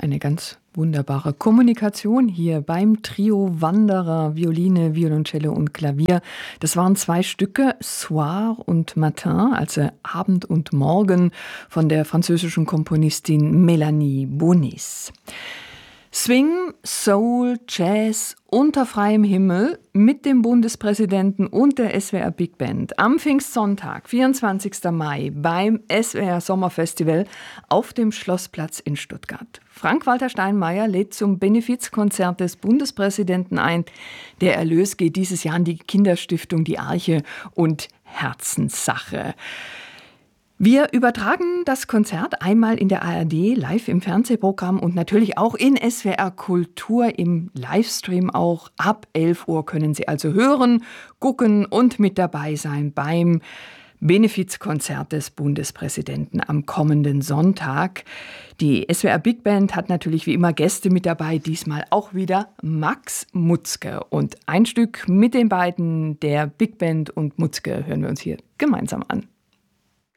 Eine ganz wunderbare Kommunikation hier beim Trio Wanderer, Violine, Violoncello und Klavier. Das waren 2 Stücke, Soir und Matin, also Abend und Morgen, von der französischen Komponistin Mélanie Bonis. Swing, Soul, Jazz unter freiem Himmel mit dem Bundespräsidenten und der SWR Big Band am Pfingstsonntag, 24. Mai, beim SWR Sommerfestival auf dem Schlossplatz in Stuttgart. Frank-Walter Steinmeier lädt zum Benefizkonzert des Bundespräsidenten ein. Der Erlös geht dieses Jahr an die Kinderstiftung Die Arche und Herzenssache. Wir übertragen das Konzert einmal in der ARD live im Fernsehprogramm und natürlich auch in SWR Kultur im Livestream auch. Ab 11 Uhr können Sie also hören, gucken und mit dabei sein beim Benefizkonzert des Bundespräsidenten am kommenden Sonntag. Die SWR Big Band hat natürlich wie immer Gäste mit dabei, diesmal auch wieder Max Mutzke. Und ein Stück mit den beiden, der Big Band und Mutzke, hören wir uns hier gemeinsam an.